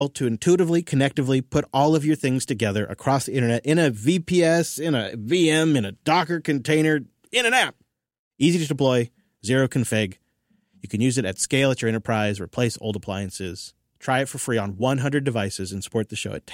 to intuitively, connectively put all of your things together across the internet in a VPS, in a VM, in a Docker container, in an app. Easy to deploy, zero config. You can use it at scale at your enterprise, replace old appliances. Try it for free on 100 devices and support the show at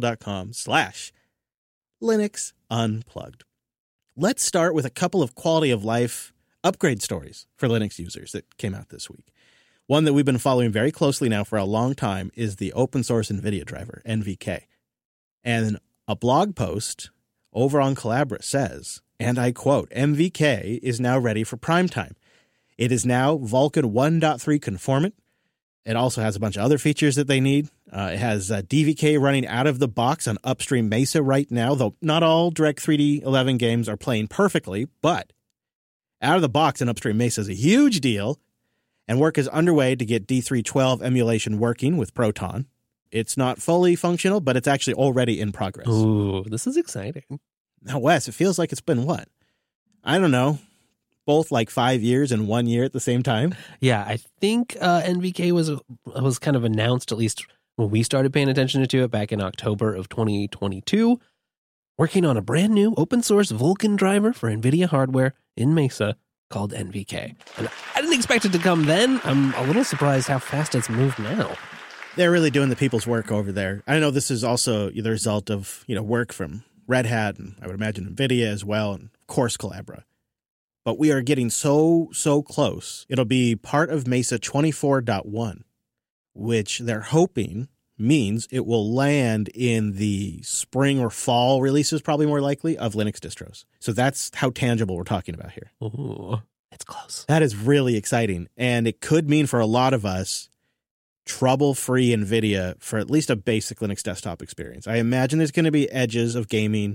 tailscale.com/Linux Unplugged. Let's start with a couple of quality of life upgrade stories for Linux users that came out this week. One that we've been following very closely now for a long time is the open source NVIDIA driver, NVK. And a blog post over on Collabora says, and I quote, "NVK is now ready for prime time. It is now Vulkan 1.3 conformant. It also has a bunch of other features that they need. It has DVK running out of the box on upstream Mesa right now, though not all Direct3D 11 games are playing perfectly, but out of the box on upstream Mesa is a huge deal, and work is underway to get D312 emulation working with Proton. It's not fully functional, but it's actually already in progress." Ooh, this is exciting. Now, Wes, it feels like it's been what? I don't know. Both like 5 years and 1 year at the same time. Yeah, I think NVK was kind of announced, at least when we started paying attention to it back in October of 2022, working on a brand new open source Vulkan driver for NVIDIA hardware in Mesa called NVK. And I didn't expect it to come then. I'm a little surprised how fast it's moved now. They're really doing the people's work over there. I know this is also the result of, work from Red Hat and I would imagine NVIDIA as well, and of course Collabora. But we are getting so close. It'll be part of Mesa 24.1, which they're hoping means it will land in the spring or fall releases, probably more likely, of Linux distros. So that's how tangible we're talking about here. Ooh, it's close. That is really exciting. And it could mean for a lot of us, trouble-free NVIDIA for at least a basic Linux desktop experience. I imagine there's going to be edges of gaming,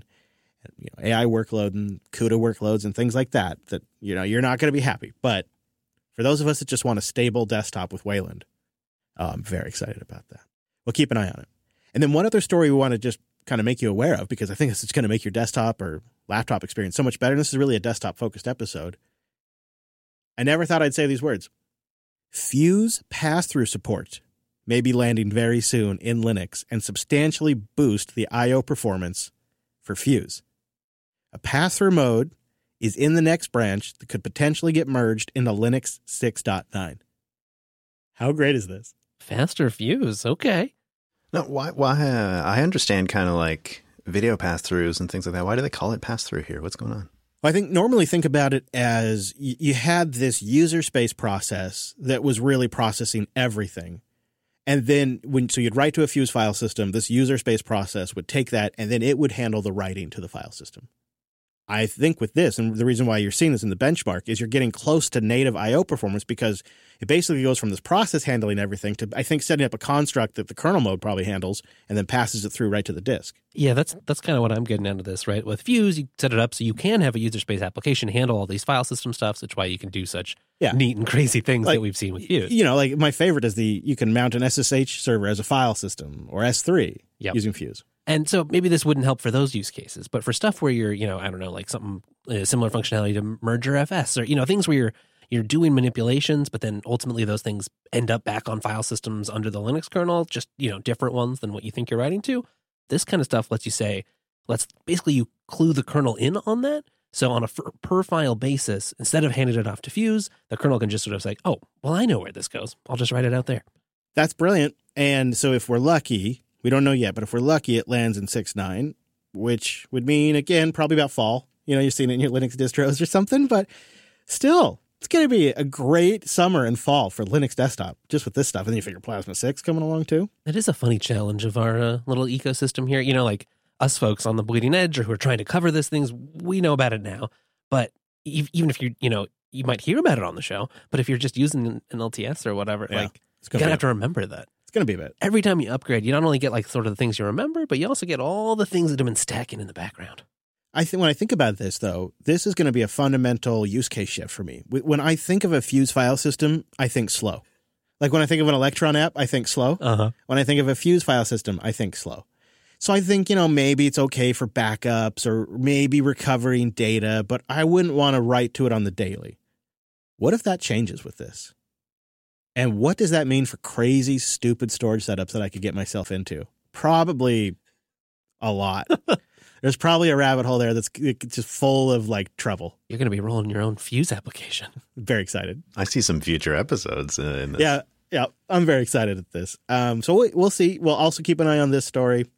AI workload and CUDA workloads and things like that you're not going to be happy. But for those of us that just want a stable desktop with Wayland, I'm very excited about that. We'll keep an eye on it. And then one other story we want to just kind of make you aware of, because I think it's going to make your desktop or laptop experience so much better. And this is really a desktop-focused episode. I never thought I'd say these words. Fuse pass-through support may be landing very soon in Linux and substantially boost the I/O performance for Fuse. A pass-through mode is in the next branch that could potentially get merged into Linux 6.9. How great is this? Faster Fuse, okay. No, why? I understand kind of like video pass-throughs and things like that. Why do they call it pass-through here? What's going on? Well, I think normally think about it as you had this user space process that was really processing everything. And then so you'd write to a Fuse file system, this user space process would take that, and then it would handle the writing to the file system. I think with this, and the reason why you're seeing this in the benchmark, is you're getting close to native I/O performance, because it basically goes from this process handling everything to, I think, setting up a construct that the kernel mode probably handles and then passes it through right to the disk. Yeah, that's kind of what I'm getting out of this, right? With Fuse, you set it up so you can have a user space application handle all these file system stuff. That's why you can do such neat and crazy things that we've seen with Fuse. Like my favorite is you can mount an SSH server as a file system or S3 using Fuse. And so maybe this wouldn't help for those use cases, but for stuff where you're, I don't know, like something similar functionality to Merger FS or, things where you're doing manipulations, but then ultimately those things end up back on file systems under the Linux kernel, just, different ones than what you think you're writing to. This kind of stuff lets you say, you clue the kernel in on that. So on a per file basis, instead of handing it off to Fuse, the kernel can just sort of say, oh, well, I know where this goes. I'll just write it out there. That's brilliant. And so if we're lucky, we don't know yet, but if we're lucky, it lands in 6.9, which would mean, again, probably about fall. You're seeing it in your Linux distros or something, but still, it's going to be a great summer and fall for Linux desktop, just with this stuff. And then you figure Plasma 6 coming along too. It is a funny challenge of our little ecosystem here. Like us folks on the bleeding edge or who are trying to cover these things, we know about it now. But even if you might hear about it on the show, but if you're just using an LTS or whatever, you gotta have to remember that. It's going to be a bit. Every time you upgrade, you not only get sort of the things you remember, but you also get all the things that have been stacking in the background. When I think about this, though, this is going to be a fundamental use case shift for me. When I think of a Fuse file system, I think slow. Like when I think of an Electron app, I think slow. Uh-huh. When I think of a Fuse file system, I think slow. So I think, maybe it's okay for backups or maybe recovering data, but I wouldn't want to write to it on the daily. What if that changes with this? And what does that mean for crazy, stupid storage setups that I could get myself into? Probably a lot. There's probably a rabbit hole there that's just full of like trouble. You're going to be rolling your own Fuse application. Very excited. I see some future episodes in this. Yeah, I'm very excited at this. So we'll see. We'll also keep an eye on this story.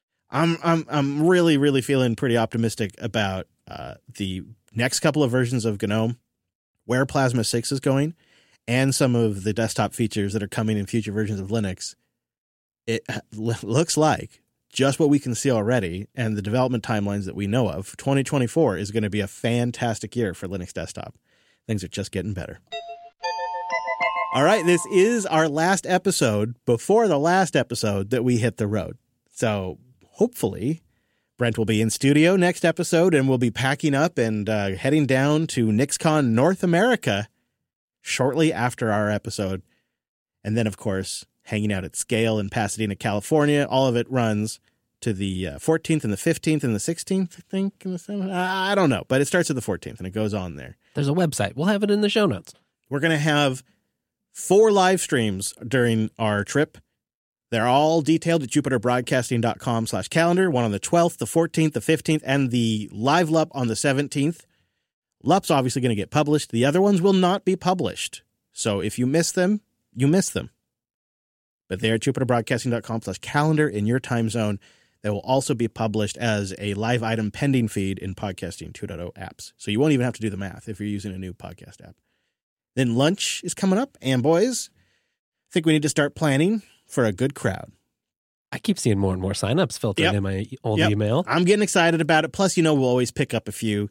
I'm really, really feeling pretty optimistic about the next couple of versions of GNOME, where Plasma 6 is going, and some of the desktop features that are coming in future versions of Linux. It looks like just what we can see already and the development timelines that we know of, 2024 is going to be a fantastic year for Linux desktop. Things are just getting better. All right, this is our last episode before the last episode that we hit the road. So hopefully Brent will be in studio next episode and we'll be packing up and heading down to NixCon North America shortly after our episode. And then, of course, hanging out at Scale in Pasadena, California. All of it runs to the 14th and the 15th and the 16th, I think. And the 7th. I don't know, but it starts at the 14th and it goes on there. There's a website. We'll have it in the show notes. We're going to have 4 live streams during our trip. They're all detailed at jupiterbroadcasting.com/calendar. One on the 12th, the 14th, the 15th, and the live LUP on the 17th. LUP's obviously going to get published. The other ones will not be published. So if you miss them, you miss them. But they're at jupiterbroadcasting.com/calendar in your time zone. They will also be published as a live item pending feed in Podcasting 2.0 apps. So you won't even have to do the math if you're using a new podcast app. Then lunch is coming up. And boys, I think we need to start planning for a good crowd. I keep seeing more and more signups filtering in my old email. I'm getting excited about it. Plus, we'll always pick up a few.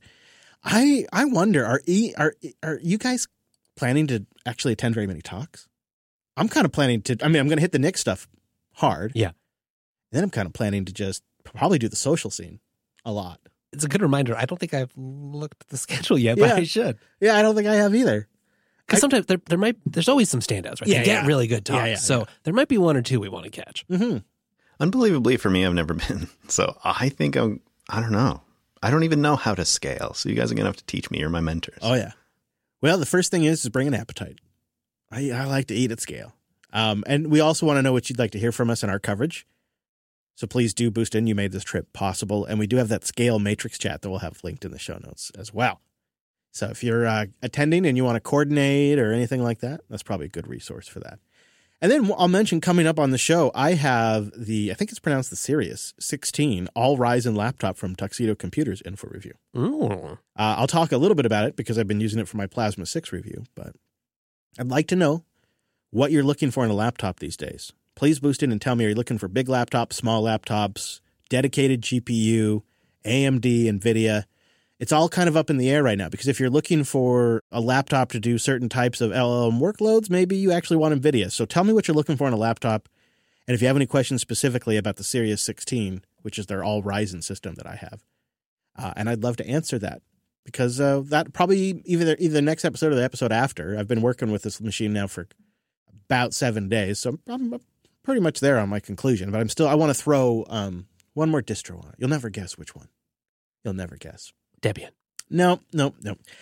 I wonder, are you guys planning to actually attend very many talks? I'm kind of planning to, I'm going to hit the Nick stuff hard. Yeah. Then I'm kind of planning to just probably do the social scene a lot. It's a good reminder. I don't think I've looked at the schedule yet, but I should. Yeah, I don't think I have either. Because sometimes there's always some standouts, right? Yeah, they get really good talks. Yeah, so there might be 1 or 2 we want to catch. Mm-hmm. Unbelievably, for me, I've never been. So I think I don't know. I don't even know how to scale. So you guys are going to have to teach me. You're my mentors. Oh, yeah. Well, the first thing is bring an appetite. I like to eat at scale. And we also want to know what you'd like to hear from us in our coverage. So please do boost in. You made this trip possible. And we do have that Scale Matrix chat that we'll have linked in the show notes as well. So if you're attending and you want to coordinate or anything like that, that's probably a good resource for that. And then I'll mention coming up on the show, I have I think it's pronounced the Sirius 16 All Ryzen laptop from Tuxedo Computers in for review. Ooh. I'll talk a little bit about it because I've been using it for my Plasma 6 review, but I'd like to know what you're looking for in a laptop these days. Please boost in and tell me, are you looking for big laptops, small laptops, dedicated GPU, AMD, NVIDIA? It's all kind of up in the air right now because if you're looking for a laptop to do certain types of LLM workloads, maybe you actually want NVIDIA. So tell me what you're looking for in a laptop. And if you have any questions specifically about the Sirius 16, which is their all Ryzen system that I have, and I'd love to answer that because that probably either the next episode or the episode after. I've been working with this machine now for about 7 days, so I'm pretty much there on my conclusion. But I want to throw one more distro on it. You'll never guess which one. You'll never guess. Debian. No. All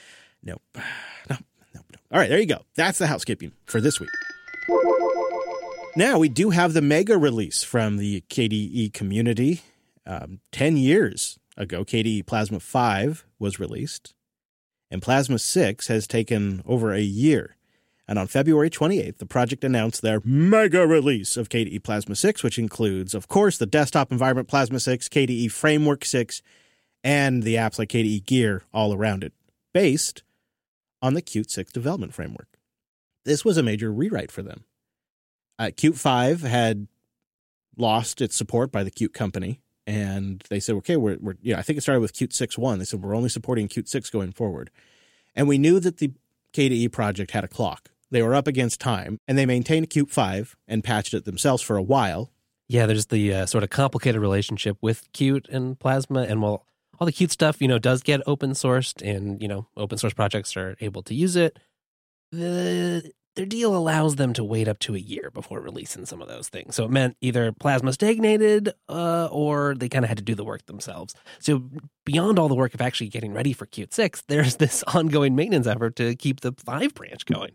right, there you go. That's the housekeeping for this week. Now, we do have the mega release from the KDE community. 10 years ago, KDE Plasma 5 was released, and Plasma 6 has taken over a year. And on February 28th, the project announced their mega release of KDE Plasma 6, which includes, of course, the desktop environment Plasma 6, KDE Framework 6, and the apps like KDE Gear all around it, based on the Qt 6 development framework. This was a major rewrite for them. Qt 5 had lost its support by the Qt company, and they said, okay, I think it started with Qt 6.1. They said, we're only supporting Qt 6 going forward. And we knew that the KDE project had a clock. They were up against time, and they maintained Qt 5 and patched it themselves for a while. Yeah, there's the sort of complicated relationship with Qt and Plasma, and while all the Qt stuff, does get open sourced and, open source projects are able to use it, their deal allows them to wait up to a year before releasing some of those things. So it meant either Plasma stagnated or they kind of had to do the work themselves. So beyond all the work of actually getting ready for Qt 6, there's this ongoing maintenance effort to keep the 5 branch going.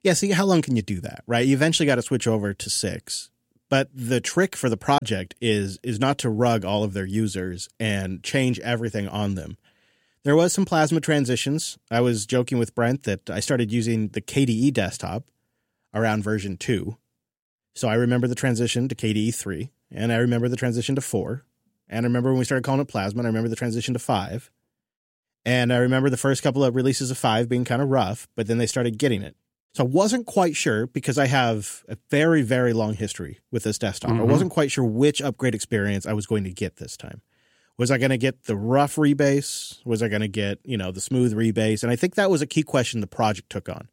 Yeah, see, how long can you do that, right? You eventually got to switch over to 6. But the trick for the project is not to rug all of their users and change everything on them. There was some Plasma transitions. I was joking with Brent that I started using the KDE desktop around version 2. So I remember the transition to KDE 3, and I remember the transition to 4. And I remember when we started calling it Plasma, and I remember the transition to 5. And I remember the first couple of releases of 5 being kind of rough, but then they started getting it. So I wasn't quite sure, because I have a very, very long history with this desktop. I wasn't quite sure which upgrade experience I was going to get this time. Was I going to get the rough rebase? Was I going to get, the smooth rebase? And I think that was a key question the project took on.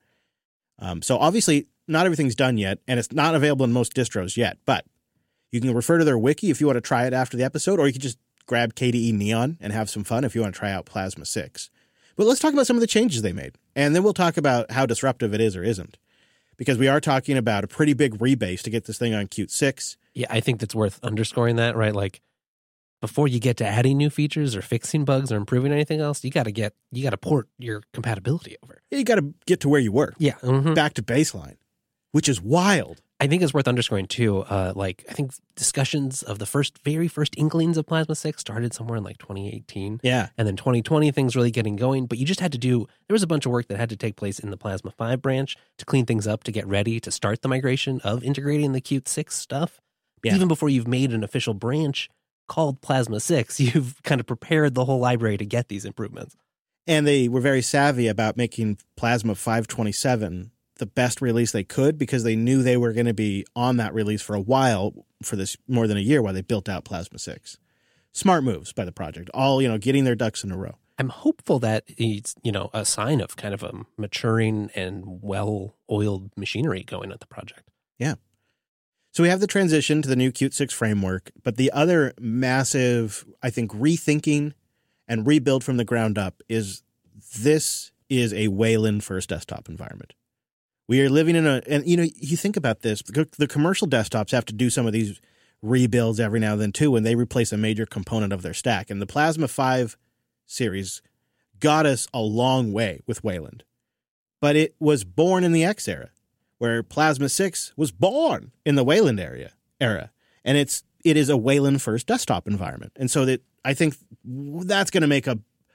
So obviously, not everything's done yet, and it's not available in most distros yet. But you can refer to their wiki if you want to try it after the episode, or you can just grab KDE Neon and have some fun if you want to try out Plasma 6. But let's talk about some of the changes they made, and then we'll talk about how disruptive it is or isn't, because we are talking about a pretty big rebase to get this thing on Qt 6. Yeah, I think that's worth underscoring that, right? Like, before you get to adding new features or fixing bugs or improving anything else, you got to port your compatibility over. You got to get to where you were. Yeah, back to baseline, which is wild. I think it's worth underscoring too. I think discussions of the very first inklings of Plasma 6 started somewhere in like 2018. Yeah. And then 2020, things really getting going. But you just had to there was a bunch of work that had to take place in the Plasma 5 branch to clean things up, to get ready to start the migration of integrating the Qt 6 stuff. Yeah. Even before you've made an official branch called Plasma 6, you've kind of prepared the whole library to get these improvements. And they were very savvy about making Plasma 527 the best release they could, because they knew they were going to be on that release for a while, for this more than a year, while they built out Plasma 6. Smart moves by the project, all, getting their ducks in a row. I'm hopeful that it's, a sign of kind of a maturing and well-oiled machinery going at the project. Yeah. So we have the transition to the new Qt 6 framework, but the other massive, I think, rethinking and rebuild from the ground up is this is a Wayland first desktop environment. We are living and you think about this, the commercial desktops have to do some of these rebuilds every now and then too, when they replace a major component of their stack. And the Plasma 5 series got us a long way with Wayland. But it was born in the X era, where Plasma 6 was born in the Wayland era. And it is a Wayland first desktop environment. And so that I think that's going to make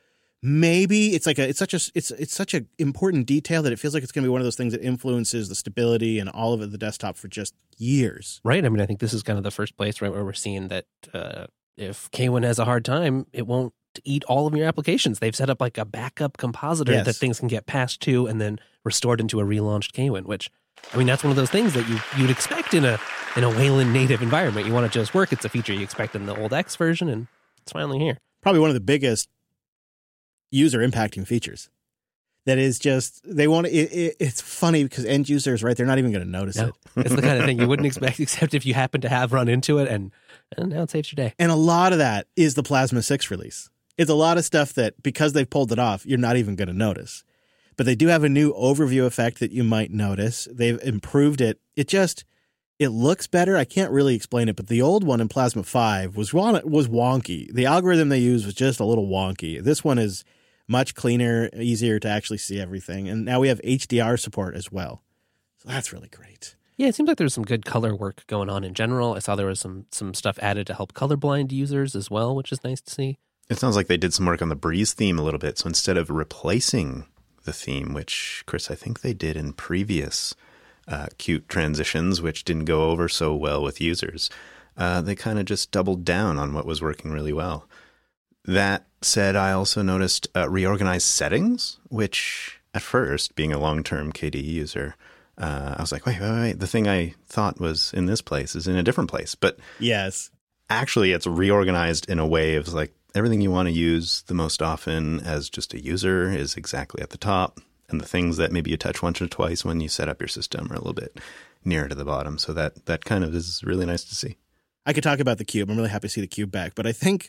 it's such an important detail that it feels like it's going to be one of those things that influences the stability and all of the desktop for just years. Right. I mean, I think this is kind of the first place, right, where we're seeing that if K1 has a hard time, it won't eat all of your applications. They've set up like a backup compositor that things can get passed to and then restored into a relaunched K1, which, I mean, that's one of those things that you'd expect in a Wayland native environment. You want it to just work. It's a feature you expect in the old X version, and it's finally here. Probably one of the biggest user impacting features. That is just, they want it's funny because end users, right, they're not even going to notice it. It's the kind of thing you wouldn't expect, except if you happen to have run into it, and now it saves your day. And a lot of that is the Plasma 6 release. It's a lot of stuff that, because they've pulled it off, you're not even going to notice. But they do have a new overview effect that you might notice. They've improved it. It looks better. I can't really explain it, but the old one in Plasma 5 was wonky. The algorithm they used was just a little wonky. This one is much cleaner, easier to actually see everything. And now we have HDR support as well. So that's really great. Yeah, it seems like there's some good color work going on in general. I saw there was some stuff added to help colorblind users as well, which is nice to see. It sounds like they did some work on the Breeze theme a little bit. So instead of replacing the theme, which, Chris, I think they did in previous Qt transitions, which didn't go over so well with users, they kind of just doubled down on what was working really well. That said, I also noticed reorganized settings, which at first, being a long-term KDE user, I was like, wait, the thing I thought was in this place is in a different place. But yes, actually, it's reorganized in a way of like everything you want to use the most often as just a user is exactly at the top. And the things that maybe you touch once or twice when you set up your system are a little bit nearer to the bottom. So that kind of is really nice to see. I could talk about the cube. I'm really happy to see the cube back. But I think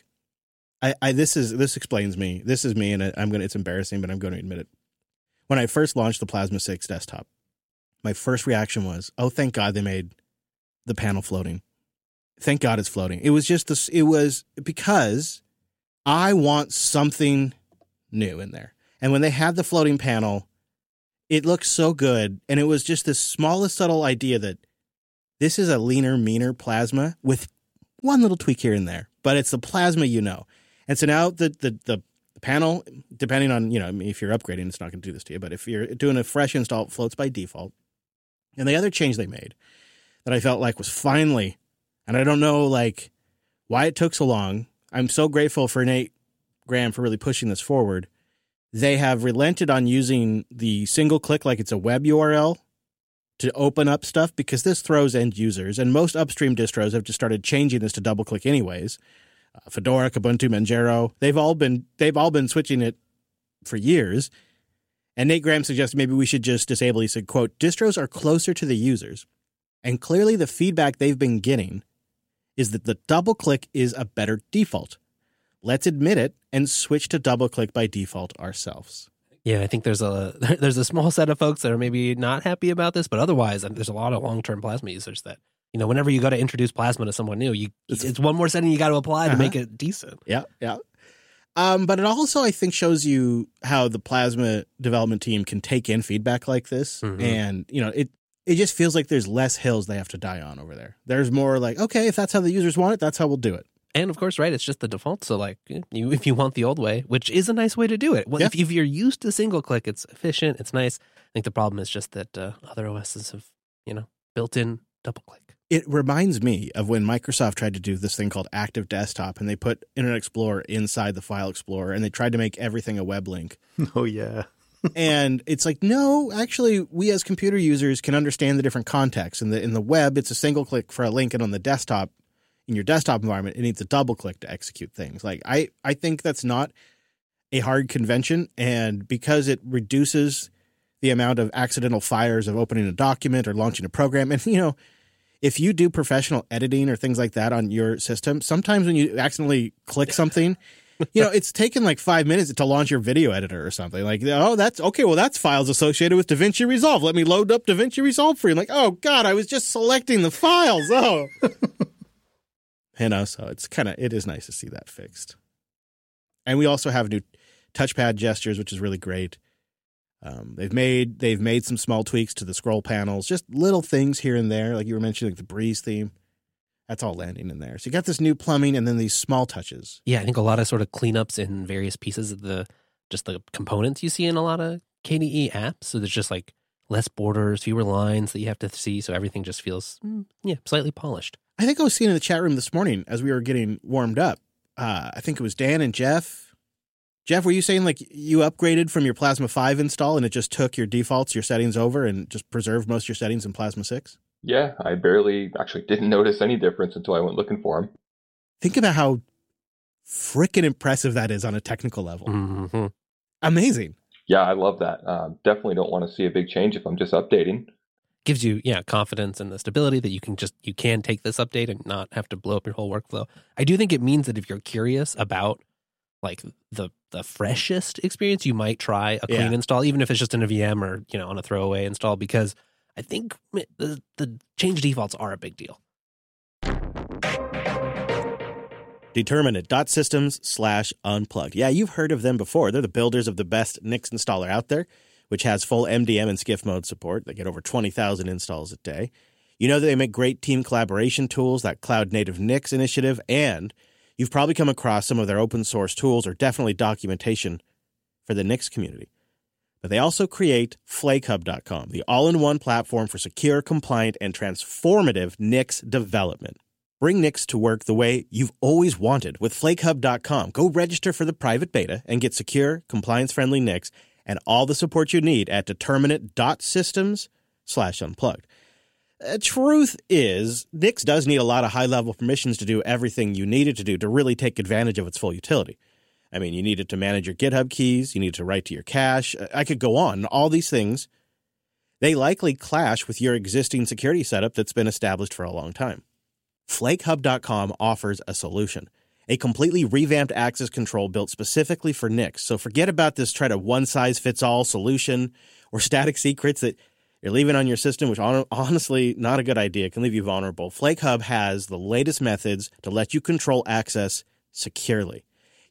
this explains me. This is me, and it's embarrassing, but I'm going to admit it. When I first launched the Plasma 6 desktop, my first reaction was, oh, thank God they made the panel floating. Thank God it's floating. It was just this. It was because I want something new in there. And when they had the floating panel, It looks so good. And it was just this smallest subtle idea that this is a leaner, meaner plasma with one little tweak here and there, but it's the plasma you know. And so now the panel, depending on, if you're upgrading, it's not going to do this to you, but if you're doing a fresh install, it floats by default. And the other change they made that I felt like was finally, and I don't know why it took so long. I'm so grateful for Nate Graham for really pushing this forward. They have relented on using the single click like it's a web URL to open up stuff, because this throws end users, and most upstream distros have just started changing this to double click anyways. Fedora, Kubuntu, Manjaro, they've all been switching it for years. And Nate Graham suggested maybe we should just disable. He said, quote, "Distros are closer to the users, and clearly the feedback they've been getting is that the double click is a better default. Let's admit it and switch to double click by default ourselves." Yeah, I think there's a small set of folks that are maybe not happy about this, but otherwise, there's a lot of long-term Plasma users that, whenever you got to introduce Plasma to someone new, it's one more setting you got to apply to make it decent. Yeah. But it also, I think, shows you how the Plasma development team can take in feedback like this. Mm-hmm. And, it just feels like there's less hills they have to die on over there. There's more like, okay, if that's how the users want it, that's how we'll do it. And of course, right, it's just the default. So if you want the old way, which is a nice way to do it. Well, yeah. If you're used to single click, it's efficient, it's nice. I think the problem is just that other OSs have, built in double click. It reminds me of when Microsoft tried to do this thing called Active Desktop, and they put Internet Explorer inside the File Explorer, and they tried to make everything a web link. Oh, yeah. And it's like, no, actually, we as computer users can understand the different contexts. In the web, it's a single click for a link, and on the desktop, in your desktop environment, it needs a double click to execute things. I think that's not a hard convention, and because it reduces the amount of accidental fires of opening a document or launching a program, and if you do professional editing or things like that on your system, sometimes when you accidentally click something, it's taken 5 minutes to launch your video editor or something. That's okay. Well, that's files associated with DaVinci Resolve. Let me load up DaVinci Resolve for you. Oh God, I was just selecting the files. Oh, so it is nice to see that fixed. And we also have new touchpad gestures, which is really great. They've made some small tweaks to the scroll panels, just little things here and there, like you were mentioning, the Breeze theme. That's all landing in there. So you got this new plumbing and then these small touches. Yeah, I think a lot of sort of cleanups in various pieces of the components you see in a lot of KDE apps. So there's just less borders, fewer lines that you have to see. So everything just feels, slightly polished. I think I was seeing in the chat room this morning as we were getting warmed up. I think it was Dan and Jeff. Jeff, were you saying you upgraded from your Plasma 5 install and it just took your defaults, your settings over and just preserved most of your settings in Plasma 6? Yeah, I didn't notice any difference until I went looking for them. Think about how freaking impressive that is on a technical level. Mm-hmm. Amazing. Yeah, I love that. Definitely don't want to see a big change if I'm just updating. Gives you, confidence and the stability that you can take this update and not have to blow up your whole workflow. I do think it means that if you're curious about the freshest experience, you might try a clean install, even if it's just in a VM or, on a throwaway install, because I think the change defaults are a big deal. Determinate.systems/unplug. Yeah, you've heard of them before. They're the builders of the best Nix installer out there, which has full MDM and SCIF mode support. They get over 20,000 installs a day. You know that they make great team collaboration tools, that Cloud Native Nix initiative, and you've probably come across some of their open source tools or definitely documentation for the Nix community. But they also create FlakeHub.com, the all-in-one platform for secure, compliant, and transformative Nix development. Bring Nix to work the way you've always wanted with FlakeHub.com. Go register for the private beta and get secure, compliance-friendly Nix and all the support you need at determinate.systems/unplugged. Truth is, Nix does need a lot of high-level permissions to do everything you need it to do to really take advantage of its full utility. I mean, you need it to manage your GitHub keys, you need to write to your cache. I could go on. All these things, they likely clash with your existing security setup that's been established for a long time. FlakeHub.com offers a solution, a completely revamped access control built specifically for Nix. So forget about this try to one-size-fits-all solution or static secrets that you're leaving on your system, which honestly, not a good idea. It can leave you vulnerable. FlakeHub has the latest methods to let you control access securely.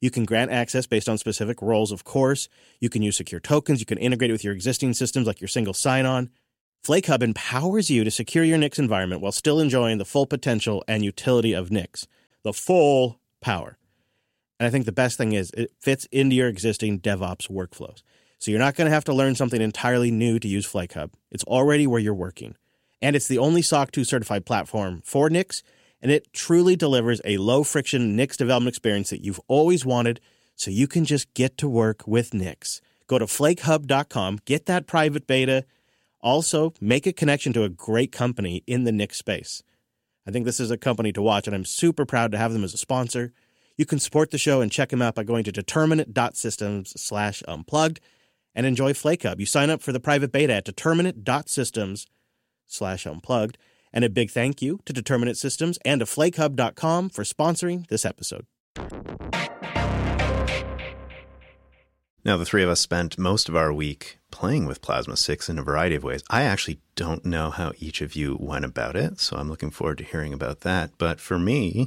You can grant access based on specific roles, of course. You can use secure tokens. You can integrate it with your existing systems like your single sign-on. Flake Hub empowers you to secure your Nix environment while still enjoying the full potential and utility of Nix. The full power. And I think the best thing is it fits into your existing DevOps workflows. So you're not going to have to learn something entirely new to use Flake Hub. It's already where you're working. And it's the only SOC 2 certified platform for Nix, and it truly delivers a low-friction Nix development experience that you've always wanted, so you can just get to work with Nix. Go to flakehub.com, get that private beta. Also, make a connection to a great company in the Nix space. I think this is a company to watch, and I'm super proud to have them as a sponsor. You can support the show and check them out by going to determinate.systems/unplugged and enjoy Flake Hub. You sign up for the private beta at determinate.systems/unplugged. And a big thank you to Determinate Systems and to flakehub.com for sponsoring this episode. Now, the three of us spent most of our week playing with Plasma 6 in a variety of ways. I actually don't know how each of you went about it, so I'm looking forward to hearing about that. But for me,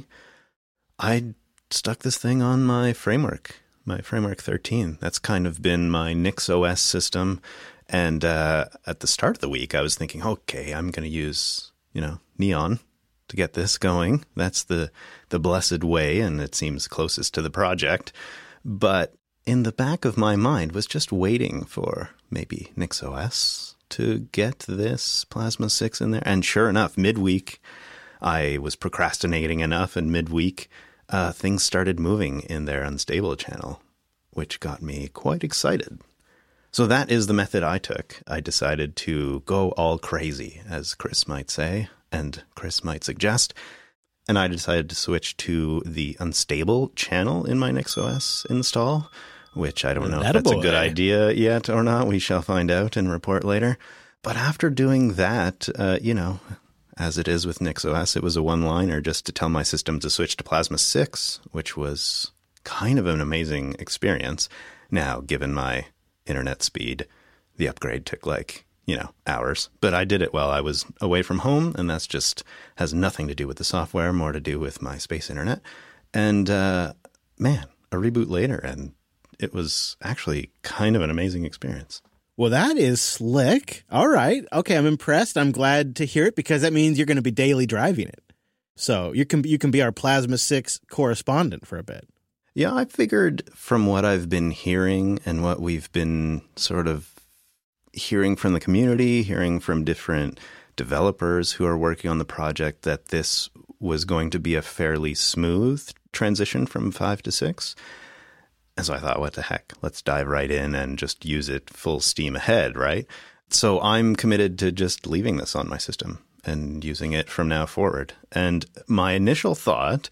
I stuck this thing on my Framework 13. That's kind of been my NixOS system. And at the start of the week, I was thinking, okay, I'm going to use Neon to get this going. That's the blessed way, and it seems closest to the project. But in the back of my mind was just waiting for maybe NixOS to get this Plasma 6 in there. And sure enough, midweek, I was procrastinating enough, and midweek, things started moving in their unstable channel, which got me quite excited. So that is the method I took. I decided to go all crazy, as Chris might say, and Chris might suggest. And I decided to switch to the unstable channel in my NixOS install, which I don't know if that's a good idea yet or not. We shall find out and report later. But after doing that, as it is with NixOS, it was a one-liner just to tell my system to switch to Plasma 6, which was kind of an amazing experience. Now, given my internet speed, the upgrade took hours, but I did it while I was away from home, and that's just has nothing to do with the software, more to do with my space internet. And a reboot later, and it was actually kind of an amazing experience. Well, that is slick. All right. Okay, I'm impressed. I'm glad to hear it because that means you're going to be daily driving it. So you can be our Plasma 6 correspondent for a bit. Yeah, I figured from what I've been hearing and what we've been sort of hearing from the community, hearing from different developers who are working on the project, that this was going to be a fairly smooth transition from 5 to 6. And so I thought, what the heck, let's dive right in and just use it full steam ahead, right? So I'm committed to just leaving this on my system and using it from now forward. And my initial thought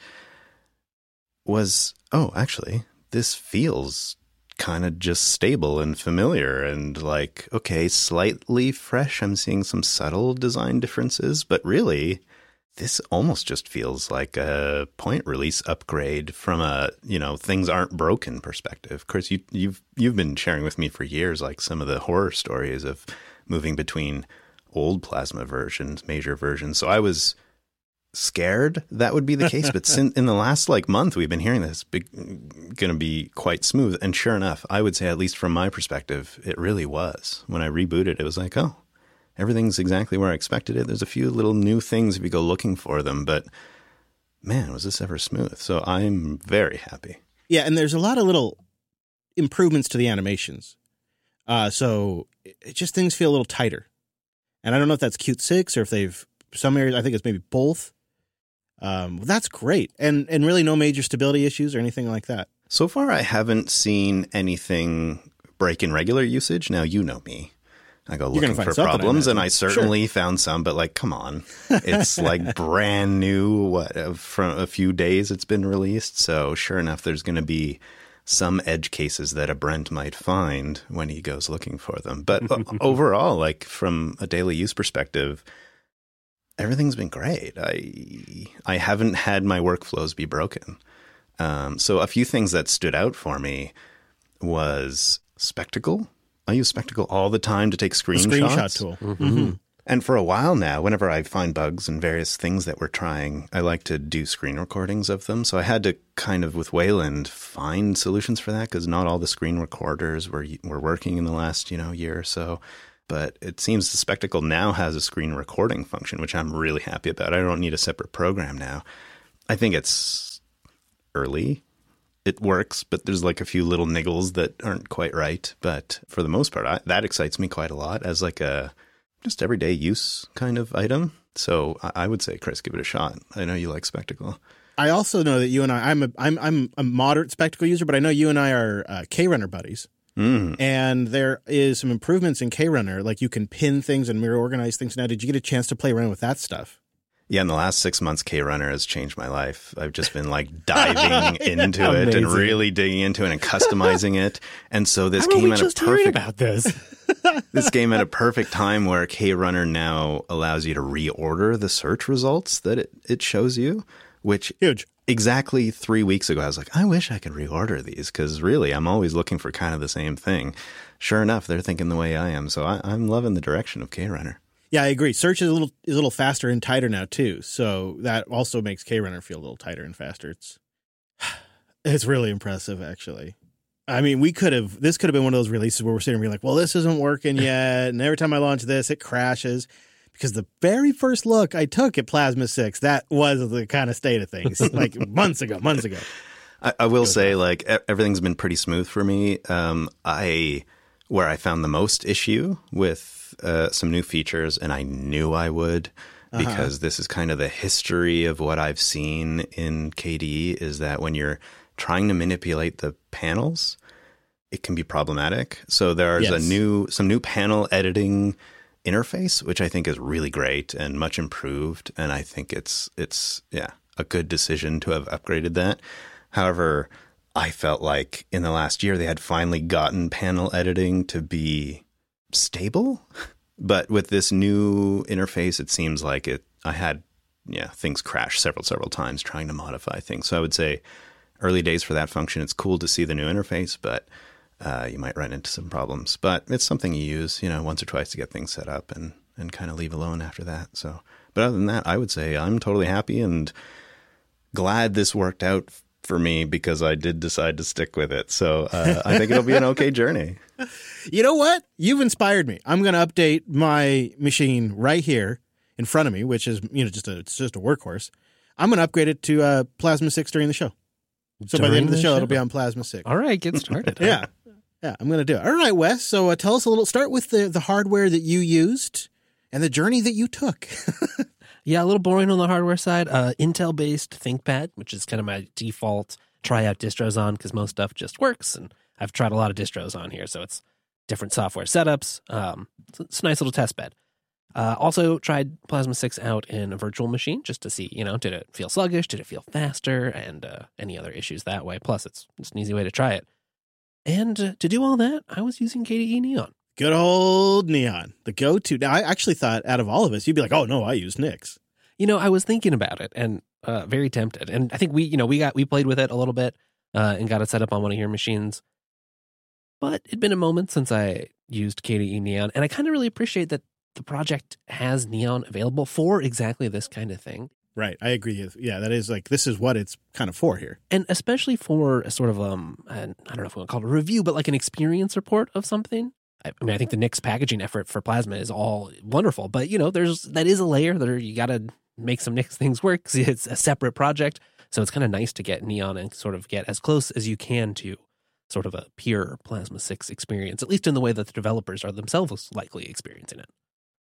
was, actually, this feels kind of just stable and familiar and okay, slightly fresh. I'm seeing some subtle design differences, but really, this almost just feels like a point release upgrade from a, things aren't broken perspective. Of course, you've been sharing with me for years, some of the horror stories of moving between old Plasma versions, major versions. So I was scared that would be the case, but in the last month, we've been hearing this going to be quite smooth. And sure enough, I would say, at least from my perspective, it really was. When I rebooted, it was everything's exactly where I expected it. There's a few little new things if you go looking for them, but man, was this ever smooth. So I'm very happy. Yeah, and there's a lot of little improvements to the animations. So things feel a little tighter. And I don't know if that's Qt 6 or if some areas, I think it's maybe both. That's great. And really no major stability issues or anything like that. So far, I haven't seen anything break in regular usage. Now, you know me. I go looking for problems, and I certainly found some, but come on. It's brand new, from a few days it's been released. So sure enough, there's going to be some edge cases that a Brent might find when he goes looking for them. But overall, from a daily use perspective, everything's been great. I haven't had my workflows be broken. So a few things that stood out for me was Spectacle. I use Spectacle all the time to take screenshots. The screenshot tool. Mm-hmm. And for a while now, whenever I find bugs and various things that we're trying, I like to do screen recordings of them. So I had to kind of, with Wayland, find solutions for that because not all the screen recorders were working in the last, year or so. But it seems the Spectacle now has a screen recording function, which I'm really happy about. I don't need a separate program now. I think it's early. It works, but there's like a few little niggles that aren't quite right. But for the most part, that excites me quite a lot as like a just everyday use kind of item. So I would say, Chris, give it a shot. I know you like Spectacle. I also know that you and I'm a moderate Spectacle user, but I know you and I are KRunner buddies. And there is some improvements in KRunner, like you can pin things and mirror organize things now. Did you get a chance to play around with that stuff? Yeah, in the last 6 months, KRunner has changed my life. I've just been like diving into it and really digging into it and customizing it. And so this came at a perfect about this. This came at a perfect time where KRunner now allows you to reorder the search results that it shows you, which huge. Exactly 3 weeks ago, I was like, I wish I could reorder these because really I'm always looking for kind of the same thing. Sure enough, they're thinking the way I am. So I'm loving the direction of KRunner. Yeah, I agree. Search is a little faster and tighter now too. So that also makes KRunner feel a little tighter and faster. It's really impressive, actually. I mean, this could have been one of those releases where we're sitting and being like, well, this isn't working yet. And every time I launch this, it crashes. Because the very first look I took at Plasma 6, that was the kind of state of things, like months ago. I will say, like, everything's been pretty smooth for me. Where I found the most issue with some new features, and I knew I would, because this is kind of the history of what I've seen in KDE, is that when you're trying to manipulate the panels, it can be problematic. So there's some new panel editing interface, which I think is really great and much improved. And I think it's a good decision to have upgraded that. However, I felt like in the last year, they had finally gotten panel editing to be stable. But with this new interface, it seems like I had things crash several times trying to modify things. So I would say early days for that function. It's cool to see the new interface, but you might run into some problems. But it's something you use, once or twice to get things set up and kind of leave alone after that. So, but other than that, I would say I'm totally happy and glad this worked out for me because I did decide to stick with it. So I think it'll be an okay journey. You know what? You've inspired me. I'm going to update my machine right here in front of me, which is, it's just a workhorse. I'm going to upgrade it to Plasma 6 during the show. So by the end of the show, it'll be on Plasma 6. All right, get started. Yeah, I'm going to do it. All right, Wes. So tell us start with the hardware that you used and the journey that you took. Yeah, a little boring on the hardware side. Intel-based ThinkPad, which is kind of my default try-out distros on because most stuff just works. And I've tried a lot of distros on here, so it's different software setups. It's a nice little test bed. Also tried Plasma 6 out in a virtual machine just to see, did it feel sluggish? Did it feel faster? And any other issues that way. Plus, it's an easy way to try it. And to do all that, I was using KDE Neon. Good old Neon, the go-to. Now, I actually thought out of all of us, you'd be like, oh, no, I use Nix. I was thinking about it and very tempted. And I think we played with it a little bit and got it set up on one of your machines. But it'd been a moment since I used KDE Neon. And I kind of really appreciate that the project has Neon available for exactly this kind of thing. Right. I agree. Yeah, that is this is what it's kind of for here. And especially for a sort of, I don't know if we want to call it a review, but like an experience report of something. I think the Nix packaging effort for Plasma is all wonderful, but that is a layer that you got to make some Nix things work because it's a separate project. So it's kind of nice to get Neon and sort of get as close as you can to sort of a pure Plasma 6 experience, at least in the way that the developers are themselves likely experiencing it.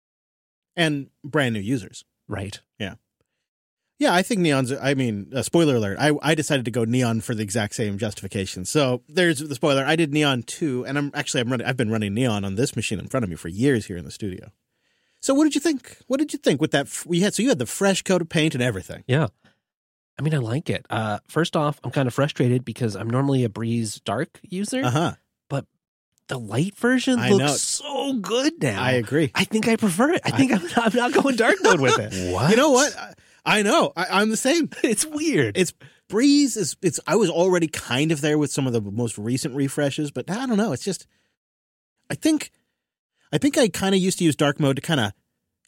And brand new users. Right. Yeah. Yeah, I think Neon's, spoiler alert, I decided to go Neon for the exact same justification. So there's the spoiler. I did Neon too, and I've been running Neon on this machine in front of me for years here in the studio. So what did you think? What did you think with that? You had the fresh coat of paint and everything. Yeah. I like it. First off, I'm kind of frustrated because I'm normally a Breeze Dark user. But the light version looks so good now. I agree. I think I prefer it. I think I'm not going dark mode with it. What? You know what? I know. I'm the same. It's weird. Breeze is. I was already kind of there with some of the most recent refreshes, but I don't know. It's just. I think I kind of used to use dark mode to kind of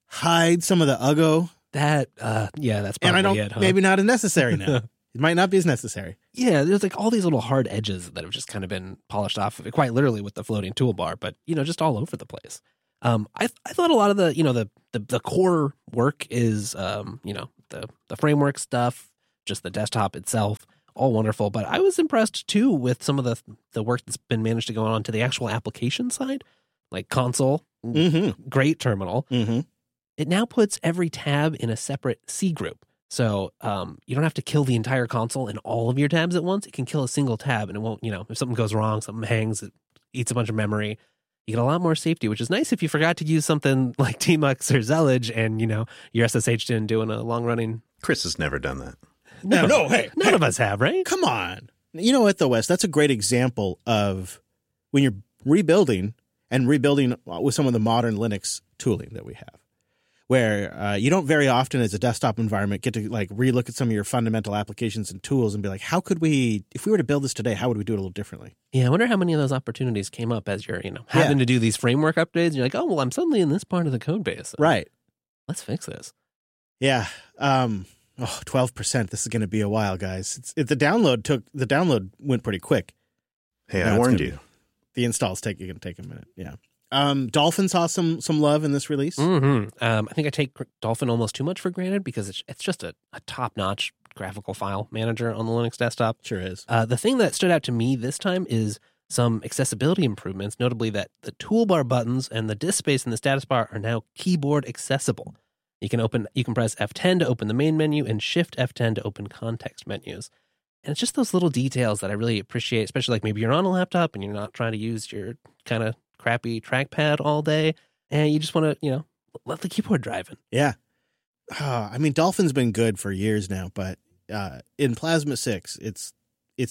hide some of the uggo. That's And I probably don't, it, huh? maybe not as necessary now. It might not be as necessary. Yeah, there's like all these little hard edges that have just kind of been polished off of it, quite literally with the floating toolbar, but just all over the place. I thought a lot of the core work is the framework stuff, just the desktop itself, all wonderful. But I was impressed too with some of the work that's been managed to go on to the actual application side, like console, great terminal. Mm-hmm. It now puts every tab in a separate C group. So you don't have to kill the entire console and all of your tabs at once. It can kill a single tab and it won't, if something goes wrong, something hangs, it eats a bunch of memory. You get a lot more safety, which is nice if you forgot to use something like Tmux or Zellige and, your SSH didn't doing a long running. Chris has never done that. No, hey. None of us have, right? Come on. You know what, though, Wes? That's a great example of when you're rebuilding with some of the modern Linux tooling that we have, where you don't very often as a desktop environment get to like relook at some of your fundamental applications and tools and be like, how could we, if we were to build this today, how would we do it a little differently? Yeah, I wonder how many of those opportunities came up as you're, having to do these framework updates. And you're like, oh, well, I'm suddenly in this part of the code base. So Right. let's fix this. Yeah. 12%. This is going to be a while, guys. The download went pretty quick. Hey, Now I it's warned gonna you. The install's going to take a minute. Yeah. Dolphin saw some love in this release. Mm-hmm. I think I take Dolphin almost too much for granted because it's just a top-notch graphical file manager on the Linux desktop. Sure is. The thing that stood out to me this time is some accessibility improvements, notably that the toolbar buttons and the disk space in the status bar are now keyboard accessible. You can press F10 to open the main menu and Shift F10 to open context menus. And it's just those little details that I really appreciate, especially like maybe you're on a laptop and you're not trying to use your kind of crappy trackpad all day and you just want to, let the keyboard drive in. Yeah. Dolphin's been good for years now, but in Plasma 6, it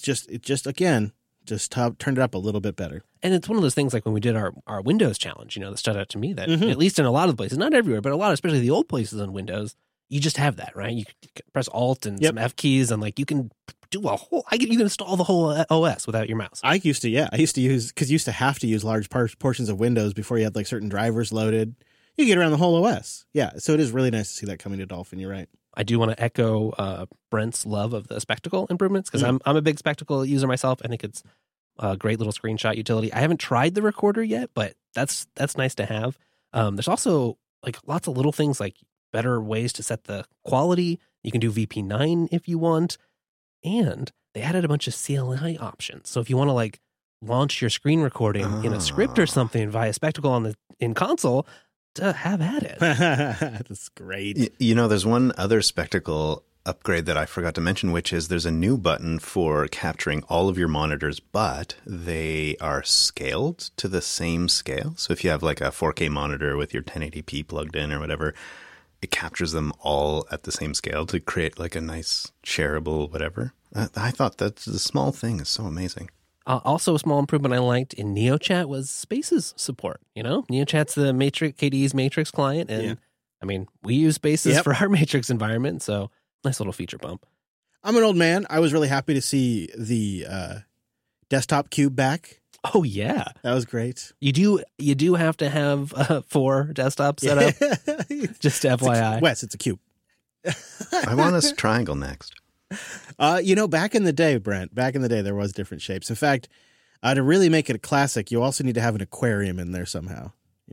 just turned it up a little bit better. And it's one of those things like when we did our Windows challenge, that stood out to me that at least in a lot of places, not everywhere, but a lot, especially the old places on Windows, you just have that, right? You can press Alt and some F keys and like you can do you can install the whole OS without your mouse. I used to use, because you used to have to use large portions of Windows before you had like certain drivers loaded. You get around the whole OS. Yeah. So it is really nice to see that coming to Dolphin. You're right. I do want to echo Brent's love of the Spectacle improvements because I'm a big Spectacle user myself. I think it's a great little screenshot utility. I haven't tried the recorder yet, but that's nice to have. There's also like lots of little things like better ways to set the quality. You can do VP9 if you want. And they added a bunch of CLI options. So if you want to like launch your screen recording in a script or something via Spectacle in console, to have at it. That's great. There's one other Spectacle upgrade that I forgot to mention, which is there's a new button for capturing all of your monitors, but they are scaled to the same scale. So if you have like a 4K monitor with your 1080p plugged in or whatever, it captures them all at the same scale to create like a nice shareable whatever. I thought that the small thing is so amazing. Also, a small improvement I liked in NeoChat was Spaces support. NeoChat's the KDE's Matrix client, and we use Spaces for our Matrix environment, so nice little feature bump. I'm an old man. I was really happy to see the desktop cube back. Oh yeah, that was great. You do have to have 4 desktops set up. Just FYI, Wes, it's a cube. I want a triangle next. Back in the day, Brent, there was different shapes. In fact, to really make it a classic, you also need to have an aquarium in there somehow.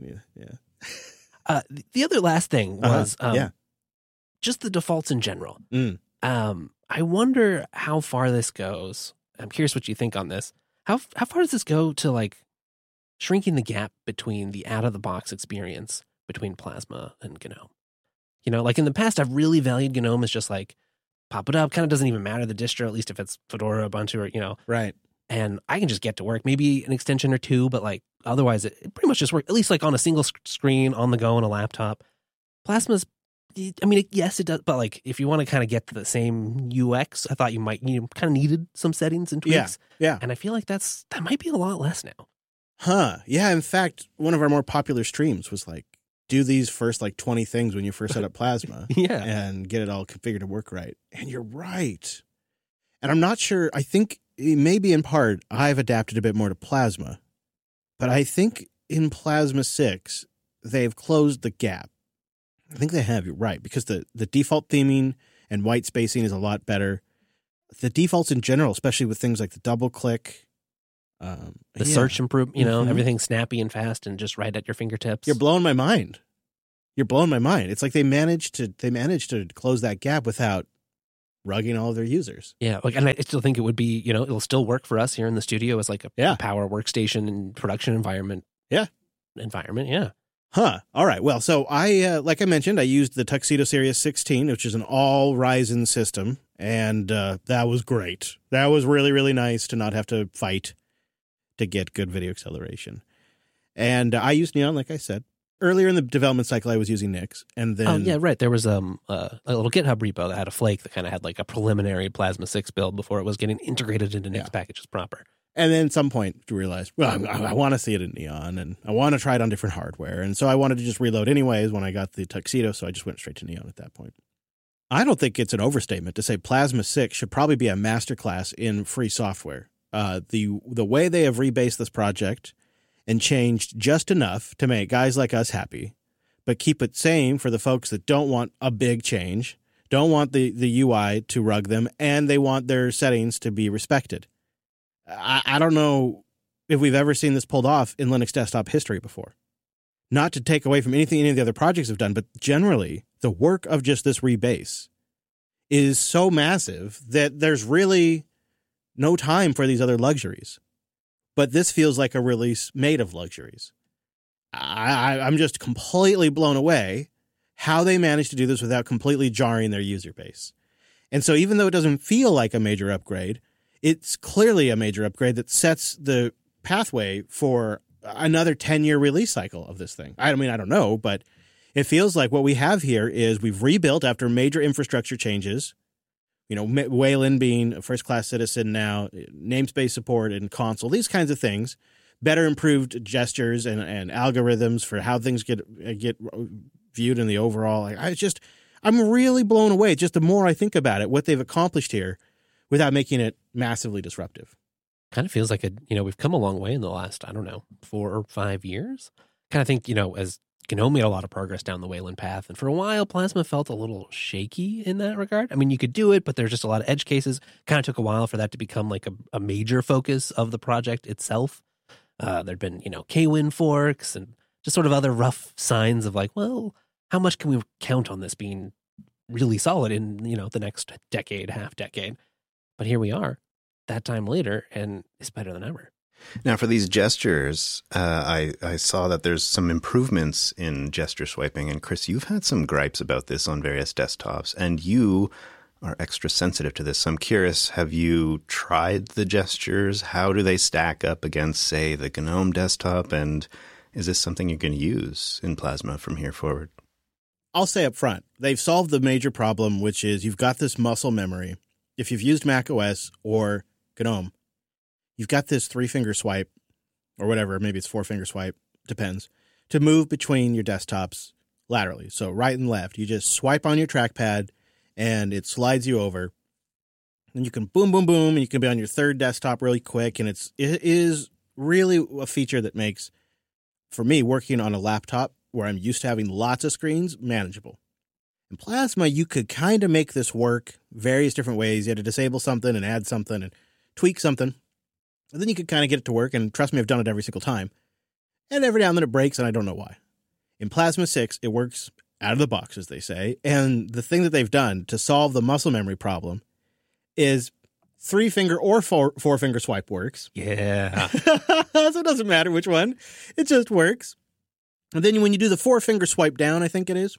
The other last thing was just the defaults in general. I wonder how far this goes. I'm curious what you think on this. How far does this go to like shrinking the gap between the out-of-the-box experience between Plasma and GNOME? Like in the past, I've really valued GNOME as just like, pop it up, kind of doesn't even matter the distro, at least if it's Fedora, Ubuntu, or, Right. And I can just get to work. Maybe an extension or two, but like otherwise it pretty much just works, at least like on a single screen, on the go, on a laptop. Plasma's, yes, it does, but like if you want to kind of get to the same UX, I thought you might, kind of needed some settings and tweaks. Yeah. And I feel like that might be a lot less now. Huh. Yeah. In fact, one of our more popular streams was like, do these first like 20 things when you first set up Plasma. Yeah. And get it all configured to work right. And you're right. And I'm not sure, I think maybe in part I've adapted a bit more to Plasma, but I think in Plasma 6, they've closed the gap. I think they have. You're right, because the default theming and white spacing is a lot better. The defaults in general, especially with things like the double click, the search improve. Everything's snappy and fast and just right at your fingertips. You're blowing my mind. It's like they managed to close that gap without rugging all of their users. Yeah, and I still think it would be, it'll still work for us here in the studio as like a power workstation and production environment. Yeah. Huh. All right. Well, so I, like I mentioned, I used the Tuxedo Series 16, which is an all Ryzen system, and that was great. That was really, really nice to not have to fight to get good video acceleration. And I used Neon, like I said. Earlier in the development cycle, I was using Nix, and then... Oh, yeah, right. There was a little GitHub repo that had a flake that kind of had like a preliminary Plasma 6 build before it was getting integrated into Nix packages proper. And then at some point, you realize, well, I want to see it in Neon, and I want to try it on different hardware. And so I wanted to just reload anyways when I got the Tuxedo, so I just went straight to Neon at that point. I don't think it's an overstatement to say Plasma 6 should probably be a masterclass in free software. The way they have rebased this project and changed just enough to make guys like us happy, but keep it sane for the folks that don't want a big change, don't want the UI to rug them, and they want their settings to be respected. I don't know if we've ever seen this pulled off in Linux desktop history before. Not to take away from anything any of the other projects have done, but generally, the work of just this rebase is so massive that there's really no time for these other luxuries. But this feels like a release made of luxuries. I'm just completely blown away how they managed to do this without completely jarring their user base. And so even though it doesn't feel like a major upgrade, it's clearly a major upgrade that sets the pathway for another 10-year release cycle of this thing. I mean, I don't know, but it feels like what we have here is we've rebuilt after major infrastructure changes. Wayland being a first-class citizen now, namespace support and console, these kinds of things, better improved gestures and algorithms for how things get viewed in the overall. I'm really blown away. Just the more I think about it, what they've accomplished here without making it massively disruptive. Kind of feels like we've come a long way in the last, 4 or 5 years. Kind of think, as GNOME made a lot of progress down the Wayland path. And for a while, Plasma felt a little shaky in that regard. I mean, you could do it, but there's just a lot of edge cases. Kind of took a while for that to become like a major focus of the project itself. There'd been, KWin forks and just sort of other rough signs of like, well, how much can we count on this being really solid in, the next decade, half decade? But here we are, that time later, and it's better than ever. Now, for these gestures, I saw that there's some improvements in gesture swiping. And Chris, you've had some gripes about this on various desktops, and you are extra sensitive to this. So I'm curious, have you tried the gestures? How do they stack up against, say, the GNOME desktop? And is this something you're going to use in Plasma from here forward? I'll say up front, they've solved the major problem, which is you've got this muscle memory. If you've used macOS or GNOME, you've got this 3-finger swipe, or whatever, maybe it's 4-finger swipe, depends, to move between your desktops laterally. So right and left, you just swipe on your trackpad, and it slides you over. And you can boom, boom, boom, and you can be on your third desktop really quick. And it is really a feature that makes, for me, working on a laptop where I'm used to having lots of screens, manageable. In Plasma, you could kind of make this work various different ways. You had to disable something and add something and tweak something. And then you could kind of get it to work, and trust me, I've done it every single time. And every now and then it breaks, and I don't know why. In Plasma 6, it works out of the box, as they say. And the thing that they've done to solve the muscle memory problem is 3-finger or 4-finger swipe works. Yeah. So it doesn't matter which one. It just works. And then when you do the 4-finger swipe down, I think it is,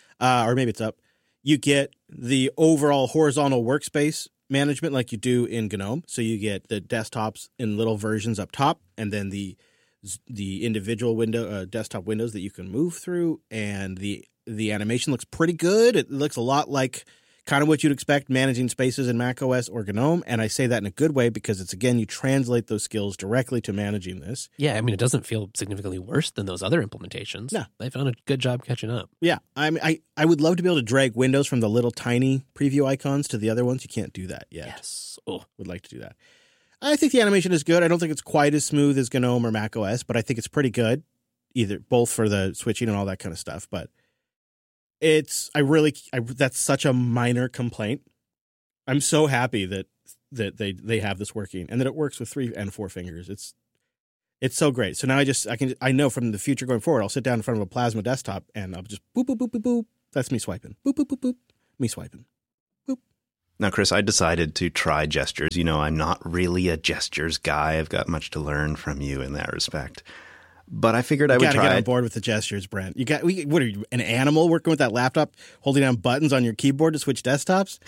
or maybe it's up, you get the overall horizontal workspace management like you do in GNOME. So you get the desktops in little versions up top, and then the individual window desktop windows that you can move through, and the animation looks pretty good. It looks a lot like kind of what you'd expect managing spaces in macOS or GNOME, and I say that in a good way because it's, again, you translate those skills directly to managing this. Yeah, I mean, it doesn't feel significantly worse than those other implementations. No. They've done a good job catching up. Yeah, I mean, I would love to be able to drag windows from the little tiny preview icons to the other ones. You can't do that yet. Yes. Oh, would like to do that. I think the animation is good. I don't think it's quite as smooth as GNOME or macOS, but I think it's pretty good, both for the switching and all that kind of stuff. But That's such a minor complaint. I'm so happy that they have this working and that it works with 3 and 4 fingers. It's so great. So now I know from the future going forward, I'll sit down in front of a Plasma desktop and I'll just boop, boop, boop, boop, boop. That's me swiping. Boop, boop, boop, boop. Me swiping. Boop. Now, Chris, I decided to try gestures. You know, I'm not really a gestures guy. I've got much to learn from you in that respect. But I figured I would try. You got to get on board with the gestures, Brent. What are you, an animal working with that laptop, holding down buttons on your keyboard to switch desktops?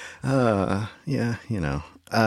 Yeah, you know,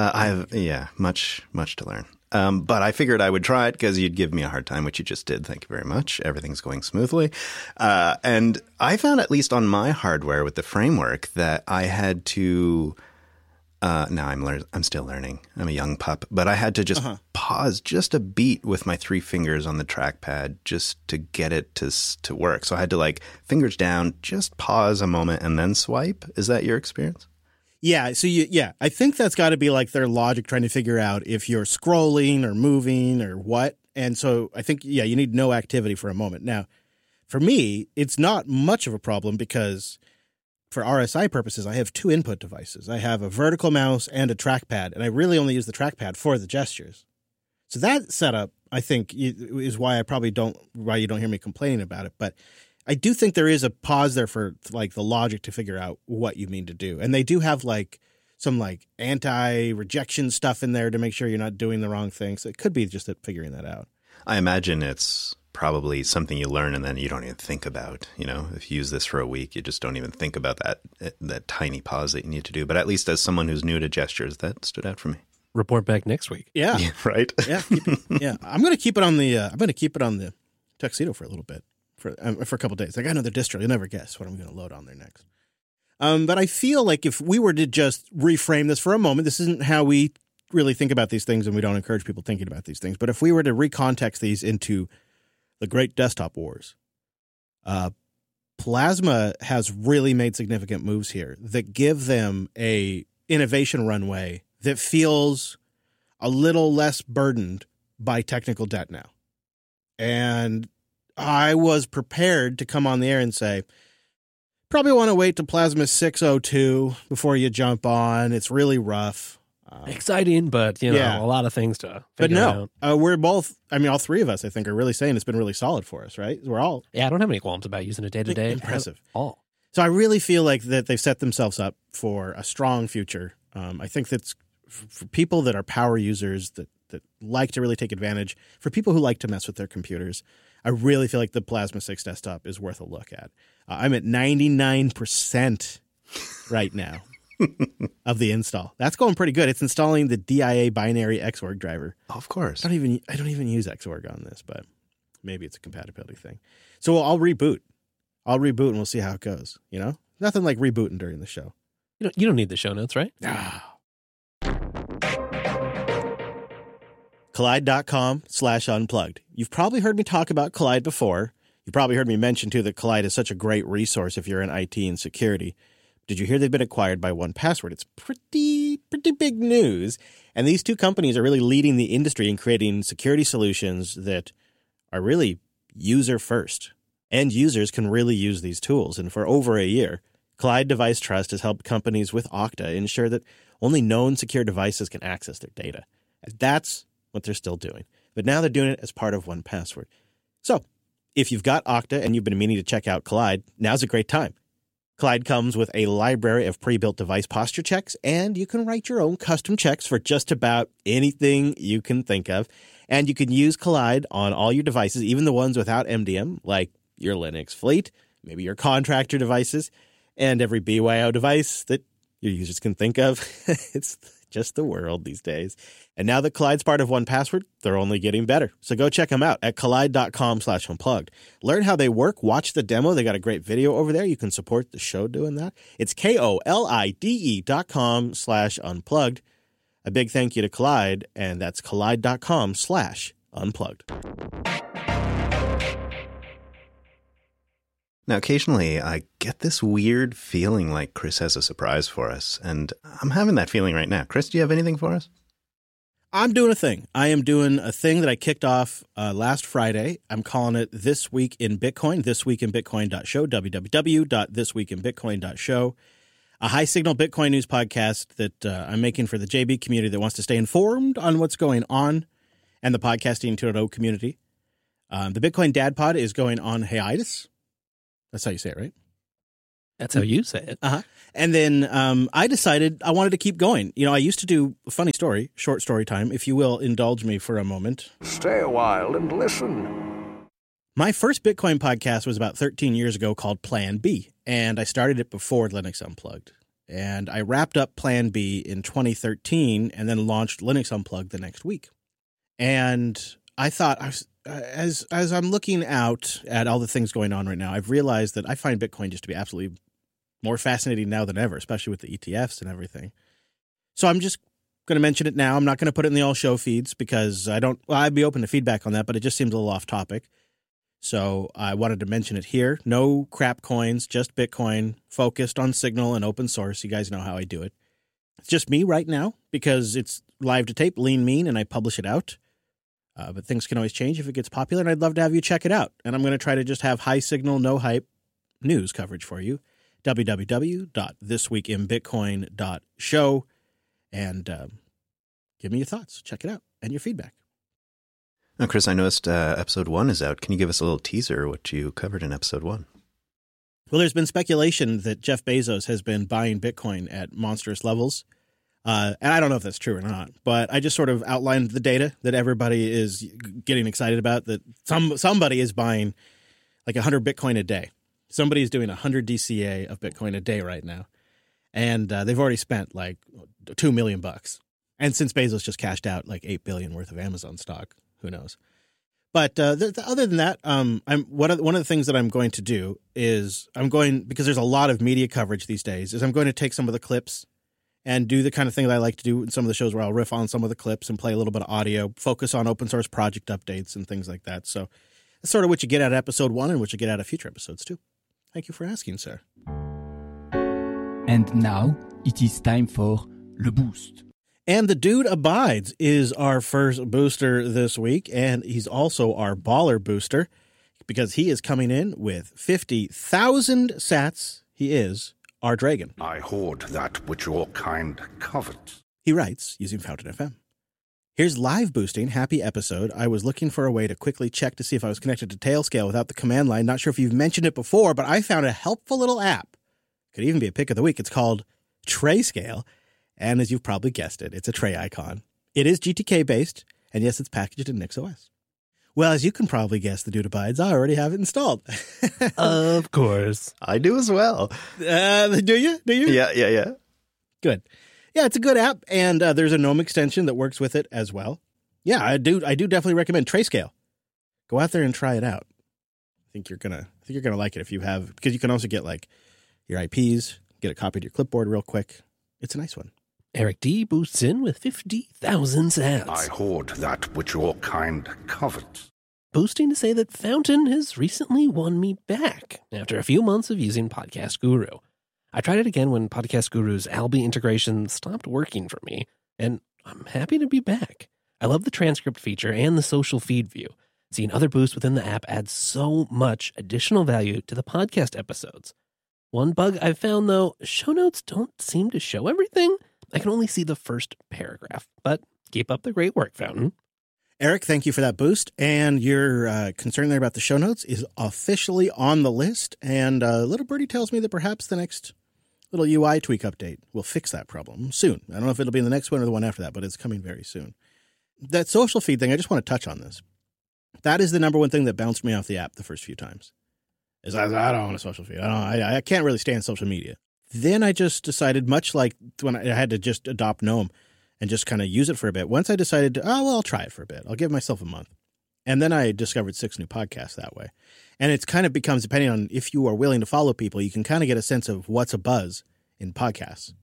much to learn. But I figured I would try it because you'd give me a hard time, which you just did. Thank you very much. Everything's going smoothly. And I found, at least on my hardware with the framework, that I had to. Now I'm still learning. I'm a young pup, but I had to just pause just a beat with my 3 fingers on the trackpad just to get it to work. So I had to fingers down, just pause a moment and then swipe. Is that your experience? Yeah. So I think that's got to be their logic trying to figure out if you're scrolling or moving or what. And so I think, you need no activity for a moment. Now, for me, it's not much of a problem because for RSI purposes, I have 2 input devices. I have a vertical mouse and a trackpad, and I really only use the trackpad for the gestures. So that setup, I think, is why you don't hear me complaining about it. But I do think there is a pause there for the logic to figure out what you mean to do. And they do have some anti-rejection stuff in there to make sure you're not doing the wrong thing. So it could be just figuring that out. I imagine it's probably something you learn and then you don't even think about. You know, if you use this for a week, you just don't even think about that tiny pause that you need to do. But at least as someone who's new to gestures, that stood out for me. Report back next week. Yeah. Right. Yeah. I'm going to keep it on the Tuxedo for a little bit for a couple of days. I got another distro. You'll never guess what I'm going to load on there next. But I feel like if we were to just reframe this for a moment, this isn't how we really think about these things, and we don't encourage people thinking about these things. But if we were to recontext these into the great desktop wars, Plasma has really made significant moves here that give them a innovation runway that feels a little less burdened by technical debt now. And I was prepared to come on the air and say, probably want to wait to Plasma 602 before you jump on. It's really rough. Exciting, but a lot of things to figure out. We're both, all 3 of us, I think, are really saying it's been really solid for us, right? We're all... Yeah, I don't have any qualms about using it day-to-day. Impressive. At all. So I really feel like that they've set themselves up for a strong future. I think that's for people that are power users that like to really take advantage, for people who like to mess with their computers, I really feel like the Plasma 6 desktop is worth a look at. I'm at 99% right now. Of the install. That's going pretty good. It's installing the DIA binary Xorg driver. Of course. I don't even use Xorg on this, but maybe it's a compatibility thing. So I'll reboot. And we'll see how it goes. Nothing like rebooting during the show. You don't need the show notes, right? Kolide.com/unplugged. You've probably heard me talk about Kolide before. You probably heard me mention too that Kolide is such a great resource if you're in IT and security. Did you hear they've been acquired by 1Password? It's pretty big news. And these 2 companies are really leading the industry in creating security solutions that are really user first. End users can really use these tools. And for over a year, Kolide Device Trust has helped companies with Okta ensure that only known secure devices can access their data. That's what they're still doing. But now they're doing it as part of 1Password. So if you've got Okta and you've been meaning to check out Kolide, now's a great time. Kolide comes with a library of pre-built device posture checks, and you can write your own custom checks for just about anything you can think of. And you can use Kolide on all your devices, even the ones without MDM, like your Linux fleet, maybe your contractor devices, and every BYO device that your users can think of. It's just the world these days. And now that Kollide's part of 1Password, they're only getting better. So go check them out at kolide.com/unplugged. Learn how they work. Watch the demo. They got a great video over there. You can support the show doing that. It's KOLIDE.com/unplugged. A big thank you to Kolide, and that's kolide.com/unplugged. Now, occasionally I get this weird feeling like Chris has a surprise for us, and I'm having that feeling right now. Chris, do you have anything for us? I'm doing a thing. I am doing a thing that I kicked off last Friday. I'm calling it This Week in Bitcoin, thisweekinbitcoin.show, www.thisweekinbitcoin.show. A high-signal Bitcoin news podcast that I'm making for the JB community that wants to stay informed on what's going on and the podcasting 2.0 community. The Bitcoin Dad Pod is going on hiatus. That's how you say it, right? That's how you say it. Uh-huh. And then I decided I wanted to keep going. You know, I used to do a funny story, short story time, if you will indulge me for a moment. Stay a while and listen. My first Bitcoin podcast was about 13 years ago called Plan B, and I started it before Linux Unplugged. And I wrapped up Plan B in 2013 and then launched Linux Unplugged the next week. And I thought, as I'm looking out at all the things going on right now, I've realized that I find Bitcoin just to be absolutely more fascinating now than ever, especially with the ETFs and everything. So I'm just going to mention it now. I'm not going to put it in the all show feeds because I'd be open to feedback on that, but it just seems a little off topic. So I wanted to mention it here. No crap coins, just Bitcoin, focused on Signal and open source. You guys know how I do it. It's just me right now because it's live to tape, lean, mean, and I publish it out. But things can always change if it gets popular, and I'd love to have you check it out. And I'm going to try to just have high signal, no hype news coverage for you. www.thisweekinbitcoin.show, and give me your thoughts. Check it out and your feedback. Now, Chris, I noticed episode 1 is out. Can you give us a little teaser what you covered in episode 1? Well, there's been speculation that Jeff Bezos has been buying Bitcoin at monstrous levels. And I don't know if that's true or not, but I just sort of outlined the data that everybody is getting excited about, that somebody is buying like 100 Bitcoin a day. Somebody is doing 100 DCA of Bitcoin a day right now. And they've already spent like $2 million. And since Bezos just cashed out like $8 billion worth of Amazon stock, who knows? But other than that, one of the things that I'm going to do is because there's a lot of media coverage these days, is I'm going to take some of the clips and do the kind of thing that I like to do in some of the shows where I'll riff on some of the clips and play a little bit of audio, focus on open source project updates and things like that. So that's sort of what you get out of episode 1 and what you get out of future episodes too. Thank you for asking, sir. And now it is time for Le Boost. And the dude abides is our first booster this week, and he's also our baller booster because he is coming in with 50,000 sats. He is our dragon. I hoard that which your kind covet. He writes using Fountain FM. Here's live boosting. Happy episode. I was looking for a way to quickly check to see if I was connected to Tailscale without the command line. Not sure if you've mentioned it before, but I found a helpful little app. Could even be a pick of the week. It's called Trayscale. And as you've probably guessed it, it's a tray icon. It is GTK based. And yes, it's packaged in NixOS. Well, as you can probably guess, the dude abides, I already have it installed. Of course. I do as well. Do you? Yeah. Good. Yeah, it's a good app, and there's a GNOME extension that works with it as well. Yeah, I do definitely recommend Trayscale. Go out there and try it out. I think you're gonna like it if you have, because you can also get like your IPs, get it copied to your clipboard real quick. It's a nice one. Eric D boosts in with 50,000 sats. I hoard that which your kind covet. Boosting to say that Fountain has recently won me back after a few months of using Podcast Guru. I tried it again when Podcast Guru's Alby integration stopped working for me, and I'm happy to be back. I love the transcript feature and the social feed view. Seeing other boosts within the app adds so much additional value to the podcast episodes. One bug I've found, though, show notes don't seem to show everything. I can only see the first paragraph, but keep up the great work, Fountain. Eric, thank you for that boost. And your concern there about the show notes is officially on the list. And Little Birdie tells me that perhaps the next little UI tweak update will fix that problem soon. I don't know if it'll be in the next one or the one after that, but it's coming very soon. That social feed thing, I just want to touch on this. That is the number one thing that bounced me off the app the first few times. Is I don't want a social feed. I can't really stand social media. Then I just decided, much like when I had to just adopt GNOME and just kind of use it for a bit. Once I decided, I'll try it for a bit. I'll give myself a month. And then I discovered 6 new podcasts that way. And it's kind of becomes, depending on if you are willing to follow people, you can kind of get a sense of what's a buzz in podcasts.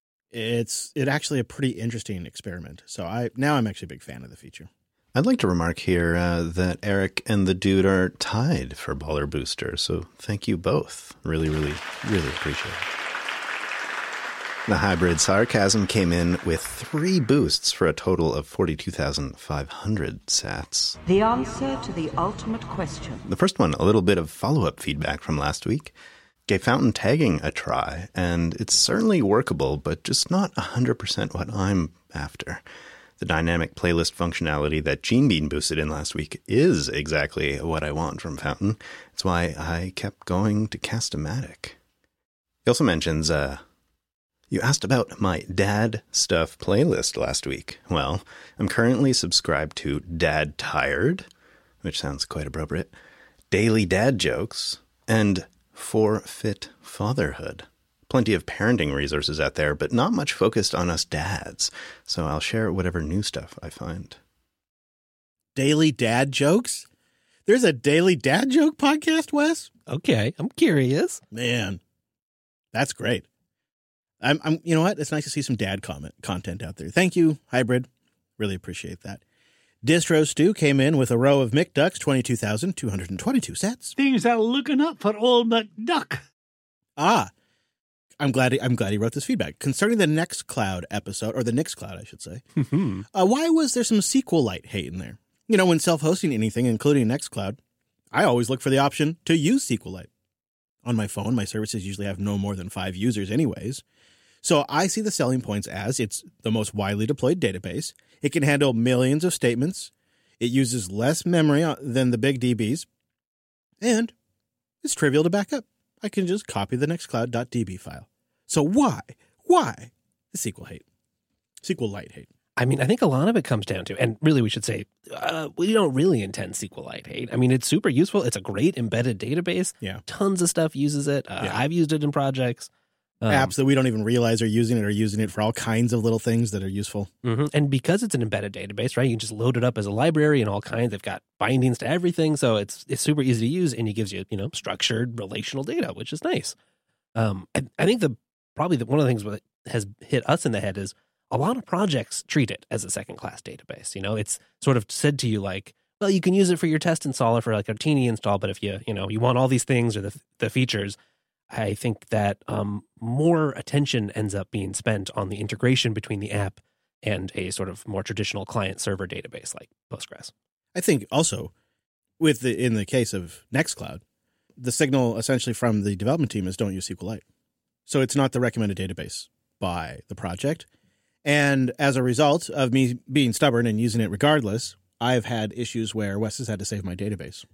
It's actually a pretty interesting experiment. So I'm actually a big fan of the feature. I'd like to remark here that Eric and the dude are tied for Baller Booster. So thank you both. Really, really, really appreciate it. The hybrid sarcasm came in with 3 boosts for a total of 42,500 sats. The answer to the ultimate question. The first one, a little bit of follow-up feedback from last week, gave fountain tagging a try, and it's certainly workable, but just not 100% what I'm after. The dynamic playlist functionality that Gene Bean boosted in last week is exactly what I want from Fountain. That's why I kept going to Cast-O-Matic. He also mentions, you asked about my dad stuff playlist last week. Well, I'm currently subscribed to Dad Tired, which sounds quite appropriate, Daily Dad Jokes, and Forfeit Fatherhood. Plenty of parenting resources out there, but not much focused on us dads. So I'll share whatever new stuff I find. Daily Dad Jokes? There's a Daily Dad Joke podcast, Wes? Okay, I'm curious. Man, that's great. I'm. You know what? It's nice to see some dad content out there. Thank you, Hybrid. Really appreciate that. Distro Stew came in with a row of McDucks, 22,222 sats. Things are looking up for old McDuck. Ah, I'm glad he wrote this feedback concerning the Nextcloud episode, or the Nixcloud, I should say. Why was there some SQLite hate in there? You know, when self-hosting anything, including Nextcloud, I always look for the option to use SQLite. On my phone, my services usually have no more than 5 users anyways. So I see the selling points as it's the most widely deployed database. It can handle millions of statements. It uses less memory than the big DBs. And it's trivial to back up. I can just copy the nextcloud.db file. So why the SQLite hate? I mean, I think a lot of it comes down to, and really we should say, we don't really intend SQLite hate. I mean, it's super useful. It's a great embedded database. Yeah. Tons of stuff uses it. I've used it in projects. Apps that we don't even realize are using it for all kinds of little things that are useful. Mm-hmm. And because it's an embedded database, right, you can just load it up as a library and all kinds. They've got bindings to everything. So it's super easy to use, and it gives you, structured relational data, which is nice. I think one of the things that has hit us in the head is a lot of projects treat it as a second-class database. It's sort of said to you like, well, you can use it for your test installer for like a teeny install, but if you want all these things or the features, I think that more attention ends up being spent on the integration between the app and a sort of more traditional client-server database like Postgres. I think also, in the case of Nextcloud, the signal essentially from the development team is don't use SQLite. So it's not the recommended database by the project. And as a result of me being stubborn and using it regardless, I've had issues where Wes has had to save my database.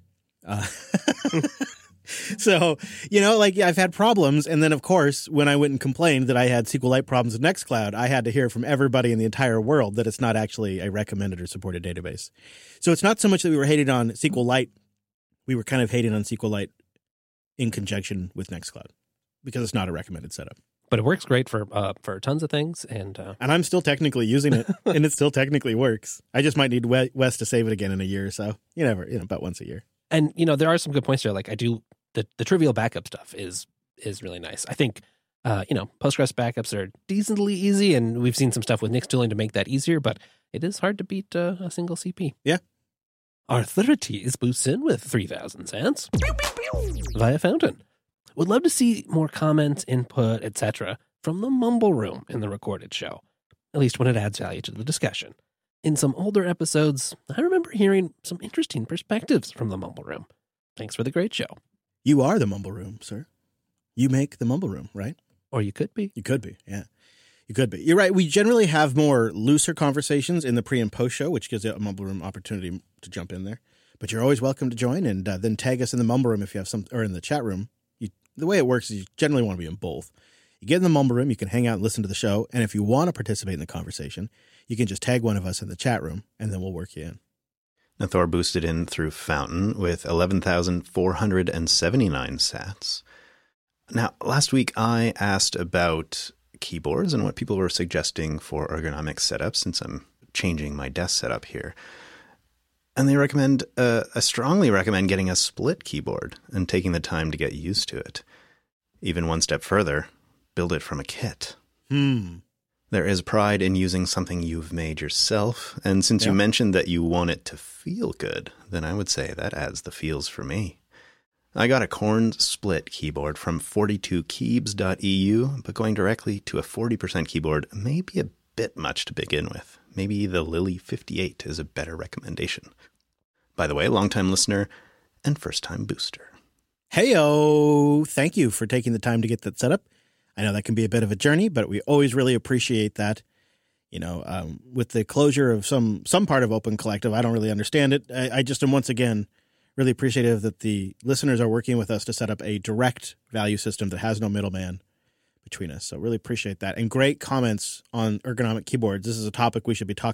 So, I've had problems. And then, of course, when I went and complained that I had SQLite problems with Nextcloud, I had to hear from everybody in the entire world that it's not actually a recommended or supported database. So it's not so much that we were hating on SQLite. We were kind of hating on SQLite in conjunction with Nextcloud because it's not a recommended setup. But it works great for tons of things. And I'm still technically using it, and it still technically works. I just might need Wes to save it again in a year or so. About once a year. And, there are some good points there. Like I do, the trivial backup stuff is really nice. I think, Postgres backups are decently easy, and we've seen some stuff with Nix tooling to make that easier, but it is hard to beat a single CP. Yeah. Arthritis boosts in with 3,000 cents via Fountain. Would love to see more comments, input, etc. from the Mumble Room in the recorded show, at least when it adds value to the discussion. In some older episodes, I remember hearing some interesting perspectives from the Mumble Room. Thanks for the great show. You are the Mumble Room, sir. You make the Mumble Room, right? Or you could be. You could be, yeah. You could be. You're right. We generally have more looser conversations in the pre and post show, which gives you a Mumble Room opportunity to jump in there. But you're always welcome to join, and then tag us in the Mumble Room if you have or in the chat room. The way it works is you generally want to be in both. You get in the Mumble Room, you can hang out and listen to the show, and if you want to participate in the conversation, you can just tag one of us in the chat room, and then we'll work you in. Now, Thor boosted in through Fountain with 11,479 sats. Now, last week I asked about keyboards and what people were suggesting for ergonomic setups since I'm changing my desk setup here. And they I strongly recommend getting a split keyboard and taking the time to get used to it. Even one step further, build it from a kit. There is pride in using something you've made yourself, and since you mentioned that you want it to feel good, then I would say that adds the feels for me. I got a Corn Split keyboard from 42keybs.eu, but going directly to a 40% keyboard may be a bit much to begin with. Maybe the Lily 58 is a better recommendation. By the way, longtime listener and first-time booster. Heyo! Thank you for taking the time to get that set up. I know that can be a bit of a journey, but we always really appreciate that. You know, with the closure of some part of Open Collective, I don't really understand it. I just am once again really appreciative that the listeners are working with us to set up a direct value system that has no middleman between us. So really appreciate that. And great comments on ergonomic keyboards. This is a topic we should be talking